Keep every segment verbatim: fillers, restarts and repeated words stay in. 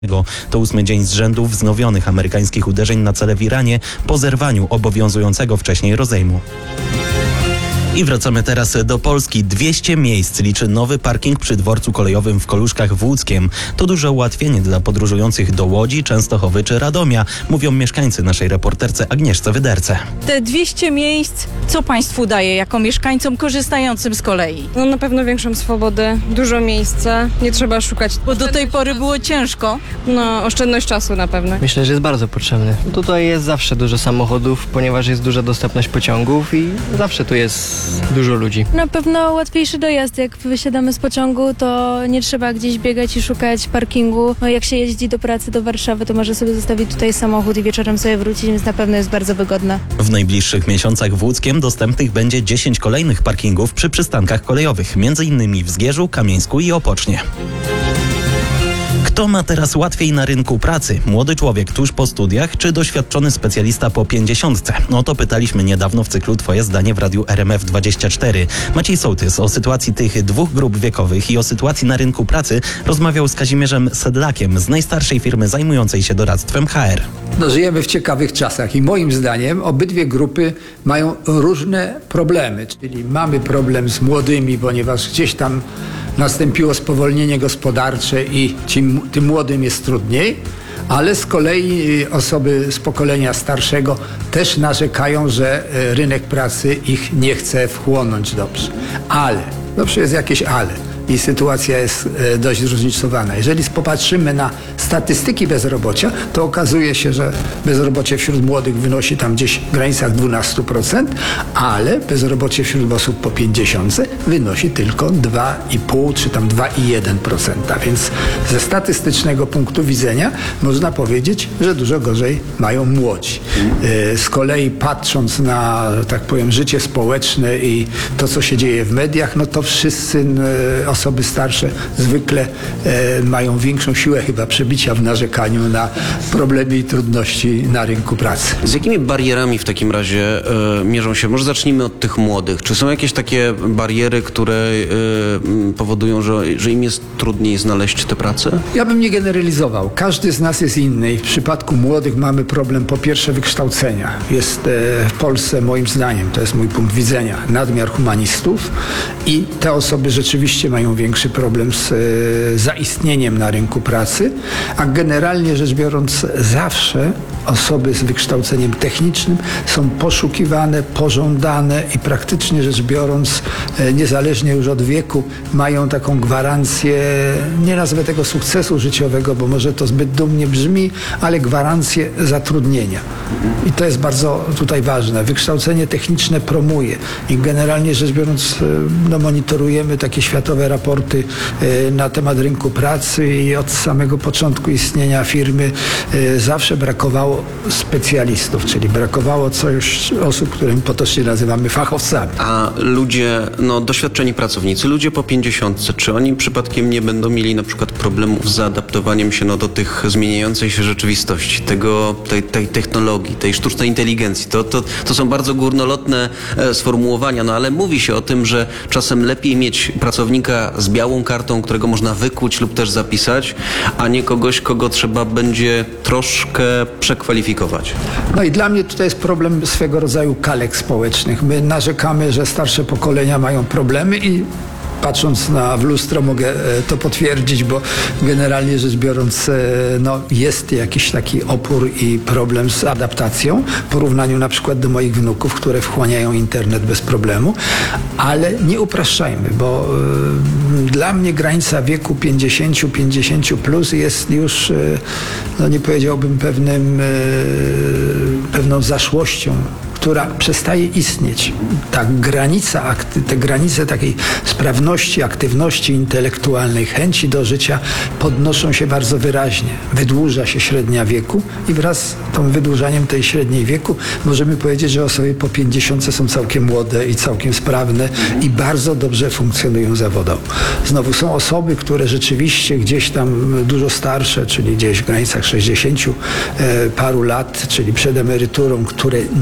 To ósmy dzień z rzędu wznowionych amerykańskich uderzeń na cele w Iranie po zerwaniu obowiązującego wcześniej rozejmu. I wracamy teraz do Polski. dwieście miejsc liczy nowy parking przy dworcu kolejowym w Koluszkach w Łódzkiem. To duże ułatwienie dla podróżujących do Łodzi, Częstochowy czy Radomia, mówią mieszkańcy naszej reporterce Agnieszce Wyderce. Te dwieście miejsc, co państwu daje jako mieszkańcom korzystającym z kolei? No na pewno większą swobodę, dużo miejsca, nie trzeba szukać. Bo do tej pory było ciężko. No, oszczędność czasu na pewno. Myślę, że jest bardzo potrzebny. Tutaj jest zawsze dużo samochodów, ponieważ jest duża dostępność pociągów i zawsze tu jest dużo ludzi. Na pewno łatwiejszy dojazd. Jak wysiadamy z pociągu, to nie trzeba gdzieś biegać i szukać parkingu. No, jak się jeździ do pracy, do Warszawy, to może sobie zostawić tutaj samochód i wieczorem sobie wrócić, więc na pewno jest bardzo wygodne. W najbliższych miesiącach w Łódzkiem dostępnych będzie dziesięć kolejnych parkingów przy przystankach kolejowych, między innymi w Zgierzu, Kamieńsku i Opocznie. Kto ma teraz łatwiej na rynku pracy? Młody człowiek tuż po studiach, czy doświadczony specjalista po pięćdziesiątce? O to pytaliśmy niedawno w cyklu Twoje zdanie w Radiu R M F dwadzieścia cztery. Maciej Sołtys o sytuacji tych dwóch grup wiekowych i o sytuacji na rynku pracy rozmawiał z Kazimierzem Sedlakiem z najstarszej firmy zajmującej się doradztwem H R. No, żyjemy w ciekawych czasach i moim zdaniem obydwie grupy mają różne problemy. Czyli mamy problem z młodymi, ponieważ gdzieś tam nastąpiło spowolnienie gospodarcze i ci, tym młodym jest trudniej, ale z kolei osoby z pokolenia starszego też narzekają, że rynek pracy ich nie chce wchłonąć dobrze. Ale, zawsze jest jakieś ale. I sytuacja jest dość zróżnicowana. Jeżeli popatrzymy na statystyki bezrobocia, to okazuje się, że bezrobocie wśród młodych wynosi tam gdzieś w granicach dwanaście procent, ale bezrobocie wśród osób po pięćdziesiątce wynosi tylko dwa i pół czy tam dwa i jeden procent. Więc ze statystycznego punktu widzenia można powiedzieć, że dużo gorzej mają młodzi. Z kolei patrząc na, tak powiem, życie społeczne i to, co się dzieje w mediach, no to wszyscy osoby starsze zwykle e, mają większą siłę chyba przebicia w narzekaniu na problemy i trudności na rynku pracy. Z jakimi barierami w takim razie e, mierzą się? Może zacznijmy od tych młodych. Czy są jakieś takie bariery, które e, powodują, że, że im jest trudniej znaleźć tę pracę? Ja bym nie generalizował. Każdy z nas jest inny. W przypadku młodych mamy problem po pierwsze wykształcenia. Jest e, w Polsce moim zdaniem, to jest mój punkt widzenia, nadmiar humanistów i te osoby rzeczywiście mają większy problem z e, zaistnieniem na rynku pracy, a generalnie rzecz biorąc zawsze osoby z wykształceniem technicznym są poszukiwane, pożądane i praktycznie rzecz biorąc e, niezależnie już od wieku mają taką gwarancję, nie nazwę tego sukcesu życiowego, bo może to zbyt dumnie brzmi, ale gwarancję zatrudnienia. I to jest bardzo tutaj ważne. Wykształcenie techniczne promuje i generalnie rzecz biorąc e, no, monitorujemy takie światowe raporty na temat rynku pracy i od samego początku istnienia firmy zawsze brakowało specjalistów, czyli brakowało coś osób, którym potocznie nazywamy fachowcami. A ludzie, no doświadczeni pracownicy, ludzie po pięćdziesiątce, czy oni przypadkiem nie będą mieli na przykład problemów z zaadaptowaniem się no, do tych zmieniającej się rzeczywistości, tego, tej, tej technologii, tej sztucznej inteligencji? To, to, to są bardzo górnolotne e, sformułowania, no ale mówi się o tym, że czasem lepiej mieć pracownika z białą kartą, którego można wykuć lub też zapisać, a nie kogoś, kogo trzeba będzie troszkę przekwalifikować. No i dla mnie tutaj jest problem swego rodzaju kalek społecznych. My narzekamy, że starsze pokolenia mają problemy i patrząc na w lustro mogę to potwierdzić, bo generalnie rzecz biorąc no, jest jakiś taki opór i problem z adaptacją w porównaniu na przykład do moich wnuków, które wchłaniają internet bez problemu, ale nie upraszczajmy, bo y, dla mnie granica wieku pięćdziesiąt pięćdziesiąt plus jest już, y, no nie powiedziałbym pewnym, y, pewną zaszłością, która przestaje istnieć. Ta granica, akty, te granice takiej sprawności, aktywności intelektualnej, chęci do życia podnoszą się bardzo wyraźnie. Wydłuża się średnia wieku i wraz z tym wydłużaniem tej średniej wieku możemy powiedzieć, że osoby po pięćdziesiątce są całkiem młode i całkiem sprawne i bardzo dobrze funkcjonują zawodowo. Znowu są osoby, które rzeczywiście gdzieś tam dużo starsze, czyli gdzieś w granicach sześćdziesięciu paru lat, czyli przed emeryturą, które nie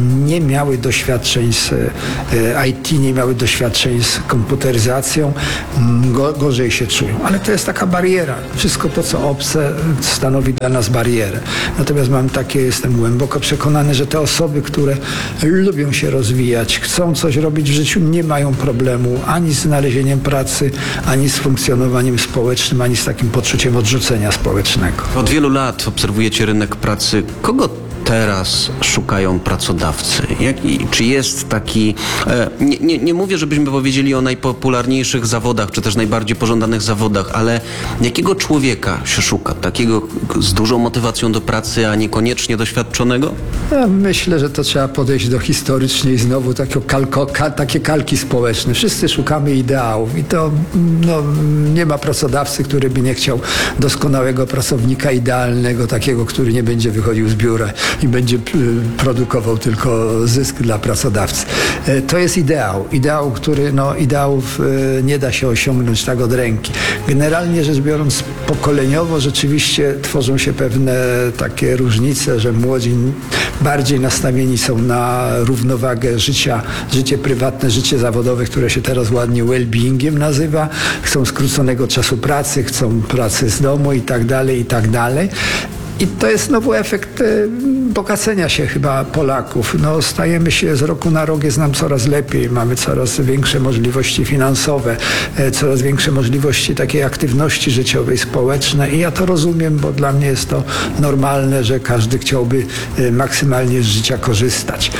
miały doświadczeń z I T, nie miały doświadczeń z komputeryzacją, go, gorzej się czują. Ale to jest taka bariera. Wszystko to, co obce, stanowi dla nas barierę. Natomiast mam takie, jestem głęboko przekonany, że te osoby, które lubią się rozwijać, chcą coś robić w życiu, nie mają problemu ani z znalezieniem pracy, ani z funkcjonowaniem społecznym, ani z takim poczuciem odrzucenia społecznego. Od wielu lat obserwujecie rynek pracy. Kogo teraz szukają pracodawcy? Jak, i, czy jest taki... E, nie, nie, nie mówię, żebyśmy powiedzieli o najpopularniejszych zawodach, czy też najbardziej pożądanych zawodach, ale jakiego człowieka się szuka? Takiego z dużą motywacją do pracy, a niekoniecznie doświadczonego? Ja myślę, że to trzeba podejść do historycznie i znowu takiego kalko, ka, takie kalki społeczne. Wszyscy szukamy ideałów i to no, nie ma pracodawcy, który by nie chciał doskonałego pracownika, idealnego, takiego, który nie będzie wychodził z biura i będzie produkował tylko zysk dla pracodawcy. To jest ideał. Ideał, który, no, ideałów nie da się osiągnąć tak od ręki. Generalnie rzecz biorąc, pokoleniowo rzeczywiście tworzą się pewne takie różnice, że młodzi bardziej nastawieni są na równowagę życia, życie prywatne, życie zawodowe, które się teraz ładnie well-beingiem nazywa. Chcą skróconego czasu pracy, chcą pracy z domu i tak dalej, i tak dalej. I to jest znowu efekt bogacenia się chyba Polaków. No, stajemy się z roku na rok, jest nam coraz lepiej, mamy coraz większe możliwości finansowe, coraz większe możliwości takiej aktywności życiowej, społecznej i ja to rozumiem, bo dla mnie jest to normalne, że każdy chciałby maksymalnie z życia korzystać.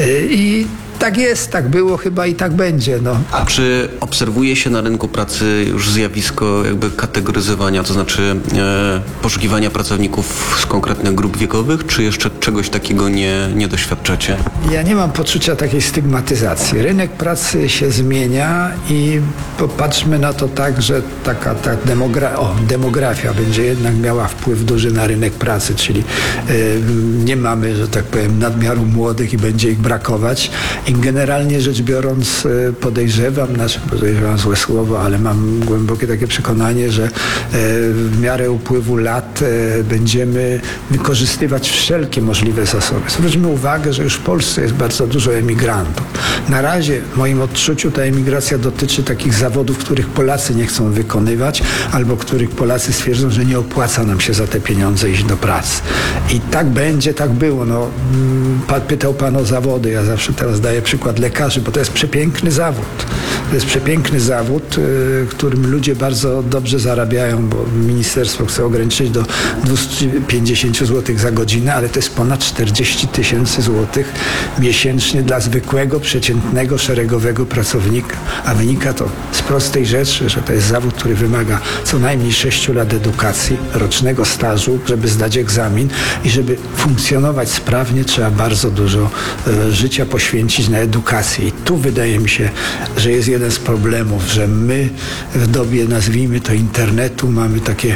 I tak jest, tak było chyba i tak będzie. No. A czy obserwuje się na rynku pracy już zjawisko jakby kategoryzowania, to znaczy e, poszukiwania pracowników z konkretnych grup wiekowych, czy jeszcze czegoś takiego nie, nie doświadczacie? Ja nie mam poczucia takiej stygmatyzacji. Rynek pracy się zmienia i popatrzmy na to tak, że taka ta demogra- o, demografia będzie jednak miała wpływ duży na rynek pracy, czyli e, nie mamy, że tak powiem, nadmiaru młodych i będzie ich brakować. I generalnie rzecz biorąc podejrzewam, znaczy podejrzewam złe słowo, ale mam głębokie takie przekonanie, że w miarę upływu lat będziemy wykorzystywać wszelkie możliwe zasoby. Zwróćmy uwagę, że już w Polsce jest bardzo dużo emigrantów. Na razie w moim odczuciu ta emigracja dotyczy takich zawodów, których Polacy nie chcą wykonywać, albo których Polacy stwierdzą, że nie opłaca nam się za te pieniądze iść do pracy. I tak będzie, tak było. No, pytał pan o zawody, ja zawsze teraz daję przykład lekarzy, bo to jest przepiękny zawód. To jest przepiękny zawód, y, którym ludzie bardzo dobrze zarabiają, bo ministerstwo chce ograniczyć do dwieście pięćdziesiąt złotych za godzinę, ale to jest ponad czterdzieści tysięcy złotych miesięcznie dla zwykłego, przeciętnego, szeregowego pracownika. A wynika to z prostej rzeczy, że to jest zawód, który wymaga co najmniej sześciu lat edukacji, rocznego stażu, żeby zdać egzamin i żeby funkcjonować sprawnie, trzeba bardzo dużo y, życia poświęcić na edukację. I tu wydaje mi się, że jest jeden z problemów, że my w dobie, nazwijmy to, internetu mamy takie,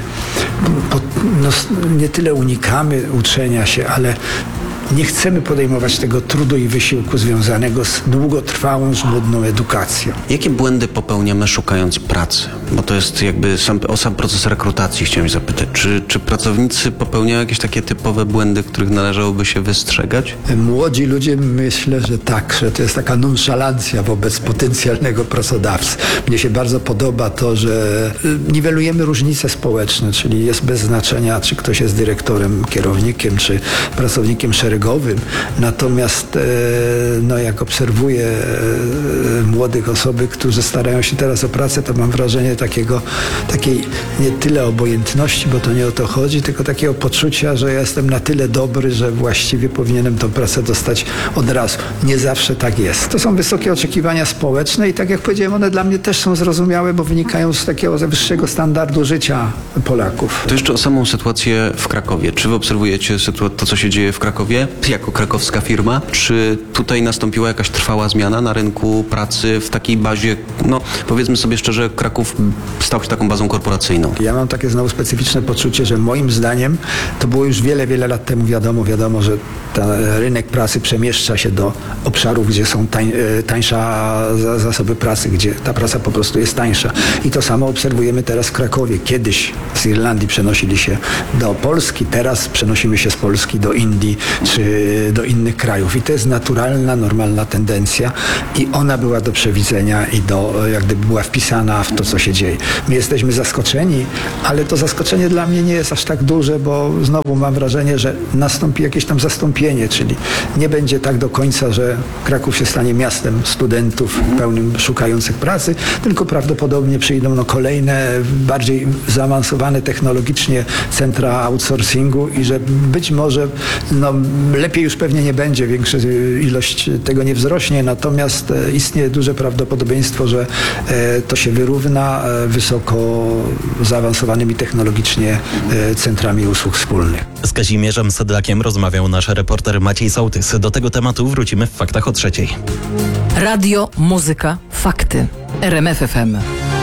no, nie tyle unikamy uczenia się, ale nie chcemy podejmować tego trudu i wysiłku związanego z długotrwałą, żmudną edukacją. Jakie błędy popełniamy szukając pracy? Bo to jest jakby sam, o sam proces rekrutacji chciałem zapytać. Czy, czy pracownicy popełniają jakieś takie typowe błędy, których należałoby się wystrzegać? Młodzi ludzie, myślę, że tak, że to jest taka nonszalancja wobec potencjalnego pracodawcy. Mnie się bardzo podoba to, że niwelujemy różnice społeczne, czyli jest bez znaczenia, czy ktoś jest dyrektorem, kierownikiem, czy pracownikiem szeregowym. Natomiast no, jak obserwuję młodych osoby, którzy starają się teraz o pracę, to mam wrażenie takiego, takiej nie tyle obojętności, bo to nie o to chodzi, tylko takiego poczucia, że ja jestem na tyle dobry, że właściwie powinienem tę pracę dostać od razu. Nie zawsze tak jest. To są wysokie oczekiwania społeczne i tak jak powiedziałem, one dla mnie też są zrozumiałe, bo wynikają z takiego wyższego standardu życia Polaków. To jeszcze o samą sytuację w Krakowie. Czy wy obserwujecie sytu- to, co się dzieje w Krakowie jako krakowska firma? Czy tutaj nastąpiła jakaś trwała zmiana na rynku pracy w takiej bazie, no powiedzmy sobie szczerze, Kraków stał się taką bazą korporacyjną? Ja mam takie znowu specyficzne poczucie, że moim zdaniem to było już wiele, wiele lat temu wiadomo, wiadomo, że ten rynek pracy przemieszcza się do obszarów, gdzie są tań, tańsza zasoby pracy, gdzie ta praca po prostu jest tańsza. I to samo obserwujemy teraz w Krakowie. Kiedyś z Irlandii przenosili się do Polski, teraz przenosimy się z Polski do Indii czy do innych krajów. I to jest naturalna, normalna tendencja i ona była do przewidzenia i do, jak gdyby była wpisana w to, co się dzieje. My jesteśmy zaskoczeni, ale to zaskoczenie dla mnie nie jest aż tak duże, bo znowu mam wrażenie, że nastąpi jakieś tam zastąpienie, czyli nie będzie tak do końca, że Kraków się stanie miastem studentów pełnym szukających pracy, tylko prawdopodobnie przyjdą no, kolejne, bardziej zaawansowane technologicznie centra outsourcingu i że być może no, lepiej już pewnie nie będzie, większa ilość tego nie wzrośnie, natomiast e, istnieje duże prawdopodobieństwo, że e, to się wyrówna e, wysoko zaawansowanymi technologicznie e, centrami usług wspólnych. Z Kazimierzem Sedlakiem rozmawiał nasz reporter Maciej Sołtys. Do tego tematu wrócimy w faktach o trzeciej. Radio, muzyka, fakty. R M F F M.